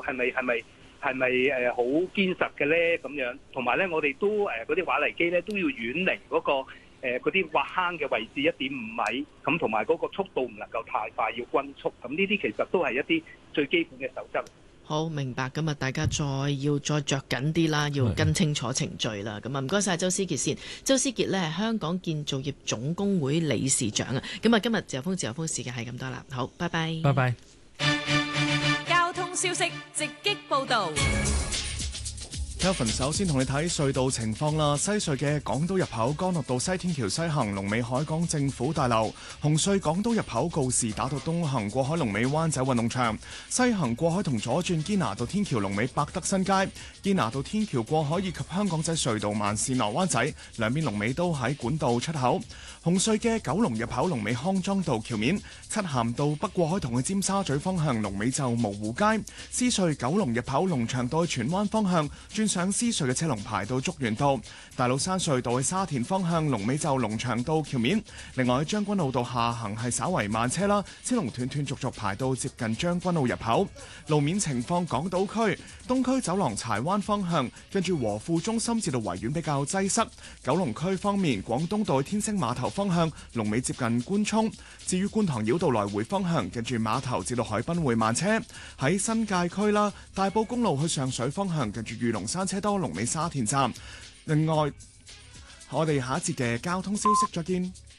係咪好堅實嘅咧？咁樣同埋咧，我哋都嗰啲挖泥機咧都要遠離嗰嗰啲挖坑嘅位置1.5米，咁同埋嗰個速度唔能夠太快，要均速。咁呢啲其實都係一啲最基本嘅守則。 好明白，咁啊，大家要再着緊啲啦，要跟清楚程序啦。咁啊，唔該晒周思傑先。周思傑呢係香港建造業總工會理事長啊。咁啊，今日自由風時間係咁多啦。好，拜拜。 拜拜。 交通消息直擊報導。 Kelvin 首先同你睇隧道情況啦。西隧嘅港島入口干諾道西天橋西行龍尾海港政府大樓，紅隧港島入口告士打道東行過海龍尾灣仔運動場，西行過海同左轉堅拿道天橋龍尾百德新街，堅拿道天橋過海以及香港仔隧道慢線落灣仔兩邊龍尾都喺管道出口。紅隧嘅九龍入口龍尾康莊道橋面，漆咸道北過海同去尖沙咀方向龍尾就蕪湖街，獅隧九龍入口龍翔道去荃灣方向轉上獅隧嘅車龍排到竹園道，大老山隧道去沙田方向龍尾就龍翔道橋面。另外將軍澳道下行係稍為慢車啦，車龍斷斷續續排到接近將軍澳入口。路面情況，港島區東區走廊柴灣方向跟住和富中心至到維園比較擠塞。九龍區方面，廣東道天星碼頭方向龍尾接近官涌。至於觀塘繞道來回方向跟住碼頭至到海濱會慢車。喺新界區啦，大埔公路去上水方向跟住御龍山車多，龍尾沙田站。另外，我哋下一節嘅交通消息再見。